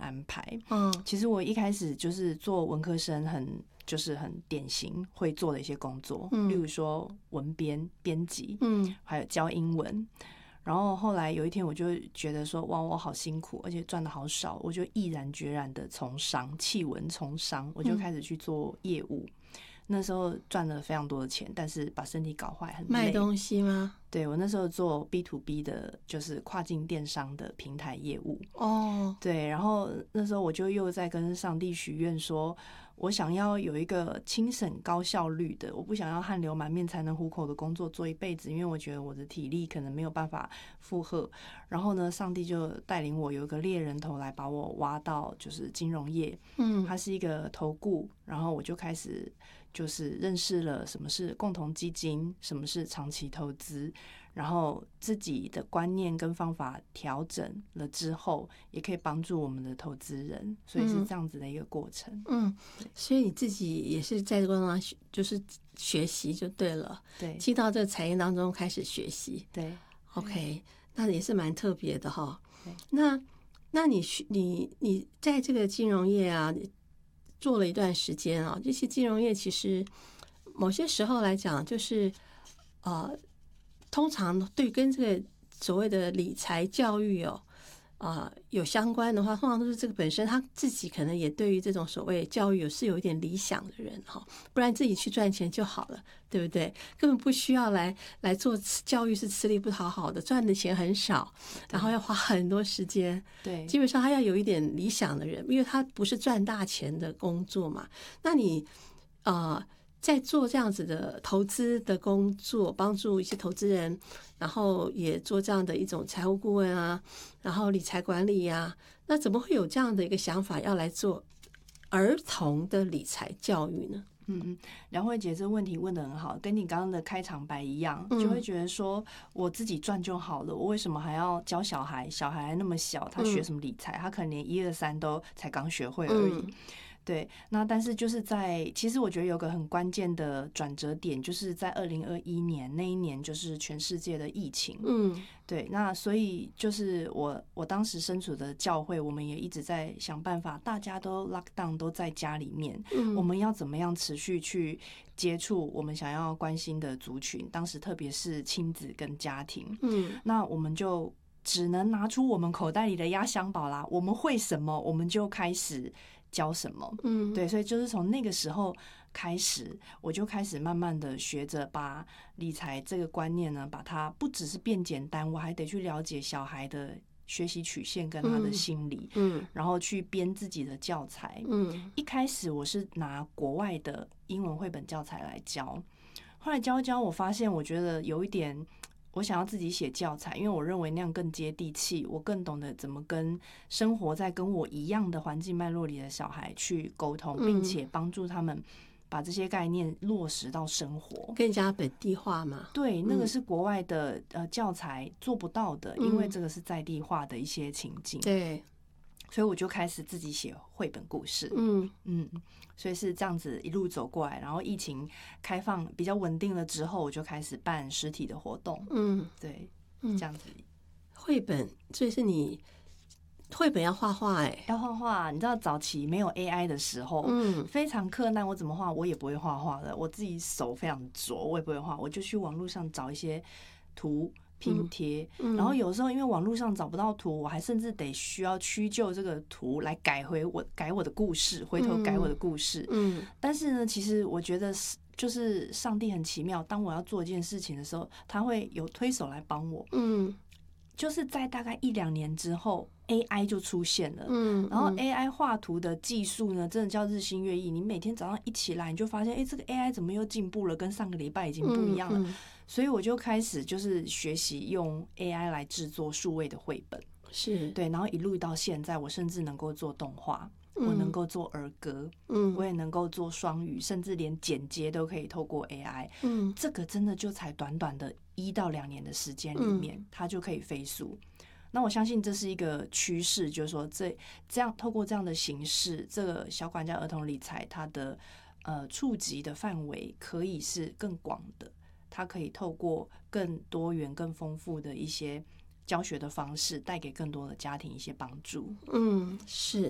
安排。其实我一开始就是做文科生就是很典型会做的一些工作，例如说文编辑，还有教英文。然后后来有一天我就觉得说，哇，我好辛苦，而且赚的好少，我就毅然决然的从商，弃文从商，我就开始去做业务。那时候赚了非常多的钱，但是把身体搞坏，很累。 卖东西吗？ 对，我那时候做 B2B 的，就是跨境电商的平台业务。对，然后那时候我就又在跟上帝许愿说，我想要有一个轻省高效率的，我不想要汗流满面才能糊口的工作做一辈子，因为我觉得我的体力可能没有办法负荷。然后呢，上帝就带领我有一个猎人头来把我挖到就是金融业，它是一个投顾，然后我就开始就是认识了什么是共同基金，什么是长期投资，然后自己的观念跟方法调整了之后，也可以帮助我们的投资人，所以是这样子的一个过程。 所以你自己也是在这个过程中就是学习就对了， 对， 进到这个产业当中开始学习。 对 ，OK， 那也是蛮特别的哈。那你在这个金融业啊做了一段时间啊，这些金融业其实某些时候来讲，就是通常对跟这个所谓的理财教育有相关的话，通常都是这个本身他自己可能也对于这种所谓教育是有一点理想的人哈，不然自己去赚钱就好了，对不对？根本不需要来做教育，是吃力不讨好的，赚的钱很少，然后要花很多时间。 对， 基本上他要有一点理想的人，因为他不是赚大钱的工作嘛。那你在做这样子的投资的工作，帮助一些投资人，然后也做这样的一种财务顾问啊，然后理财管理啊，那怎么会有这样的一个想法要来做儿童的理财教育呢？ 梁慧姐这问题问得很好，跟你刚刚的开场白一样，就会觉得说我自己赚就好了，我为什么还要教小孩？小孩还那么小，他学什么理财？他可能连1、2、3都才刚学会而已。对，那但是就是其实我觉得有个很关键的转折点，就是在2021年那一年，就是全世界的疫情。对，那所以就是我当时身处的教会，我们也一直在想办法，大家都 lock down 都在家里面，我们要怎么样持续去接触我们想要关心的族群？当时特别是亲子跟家庭，那我们就只能拿出我们口袋里的压箱宝啦，我们会什么，我们就开始教什么。对，所以就是从那个时候开始，我就开始慢慢的学着把理财这个观念呢，把它不只是变简单，我还得去了解小孩的学习曲线跟他的心理，然后去编自己的教材。一开始我是拿国外的英文绘本教材来教，后来教一教，我发现我觉得有一点，我想要自己写教材，因为我认为那样更接地气，我更懂得怎么跟生活在跟我一样的环境脉络里的小孩去沟通，并且帮助他们把这些概念落实到生活， 更加本地化嘛。 对，那个是国外的教材做不到的，因为这个是在地化的一些情境。 对， 所以我就开始自己写绘本故事。所以是这样子一路走过来，然后疫情开放比较稳定了之后，我就开始办实体的活动。对，这样子。 绘本，所以是你绘本要画画要画画。你知道早期没有 AI 的时候，非常困难。我怎么画？我也不会画画的，我自己手非常拙，我也不会画。我就去网络上找一些图拼贴，然后有时候因为网络上找不到图，我还甚至需要屈就这个图来改我的故事，回头改我的故事。但是呢，其实我觉得就是上帝很奇妙，当我要做一件事情的时候，他会有推手来帮我。就是在大概1、2年之后 AI 就出现了。然后 AI 画图的技术呢，真的叫日新月异。你每天早上一起来，你就发现这个 AI 怎么又进步了，跟上个礼拜已经不一样了。所以我就开始就是学习用 AI 来制作数位的绘本。 是对，然后一路到现在，我甚至能够做动画，我能够做儿歌，我也能够做双语，甚至连剪接都可以透过 AI。这个真的就才短短的1到2年的时间里面，它就可以飞速。那我相信这是一个趋势，就是说这样透过这样的形式，这个小管家儿童理财它的触及的范围可以是更广的，它可以透过更多元、更丰富的一些教学的方式，带给更多的家庭一些帮助。 是。